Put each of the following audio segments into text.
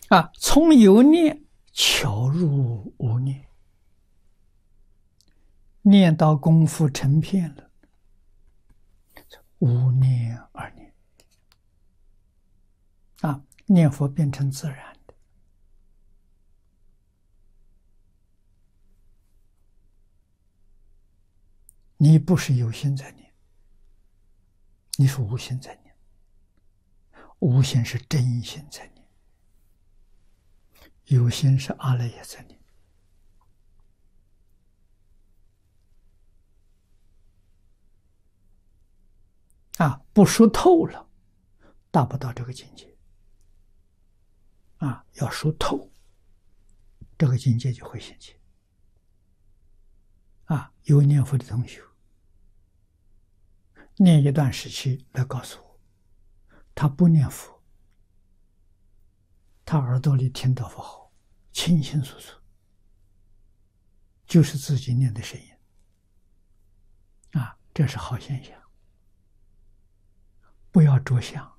从有念巧入无念，念到功夫成片了，无念而念，念佛变成自然的。你不是有心在念，你是无心在念，无心是真心在念，有心是阿赖耶在念。不熟透了，达不到这个境界。要熟透，这个境界就会现前。有念佛的同学，念一段时期来告诉我，他不念佛，他耳朵里听到佛号，清清楚楚，就是自己念的声音。这是好现象。不要着相，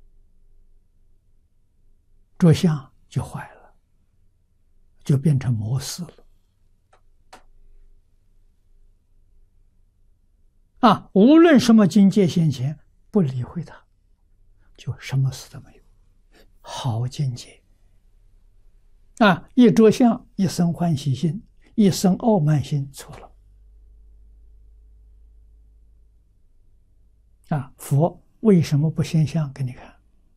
着相就坏了，就变成魔事了。无论什么境界现前，不理会它，就什么事都没有。好境界。一着相，一生欢喜心，一生傲慢心，错了。佛为什么不现相给你看？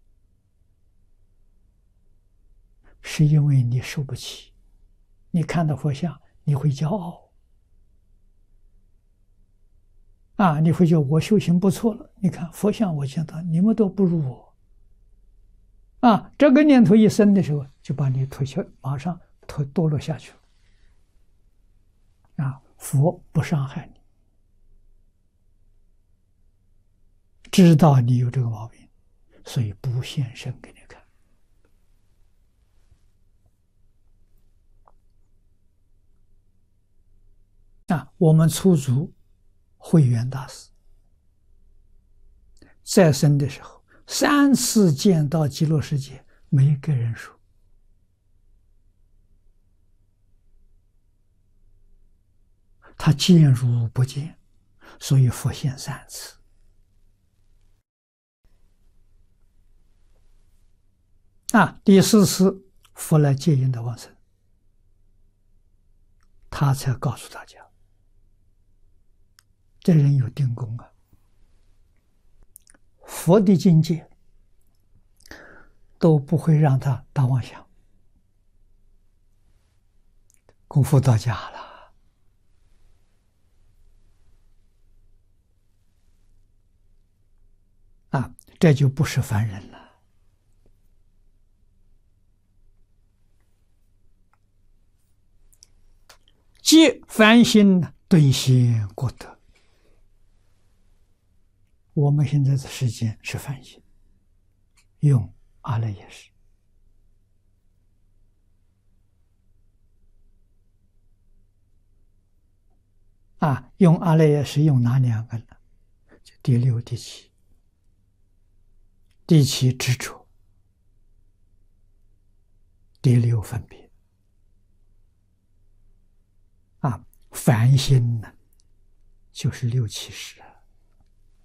是因为你受不起，你看到佛像，你会骄傲。你会觉得我修行不错了，你看佛像我见到，你们都不如我。这个念头一生的时候，就把你推下，马上堕落下去了。佛不伤害你，知道你有这个毛病，所以不现身给你看。我们出族慧远大师在生的时候，3次见到极乐世界，没跟人说。他见如不见，所以佛现3次。第4次佛来接引的往生，他才告诉大家，这人有定功佛的境界都不会让他打妄想，功夫到家了。这就不是凡人了。即凡心顿现过德。我们现在的时间是凡心，用阿赖耶识。用阿赖耶识用哪2个呢？就第6、第7。第7执着，第6分别。凡心呢，就是6、7识。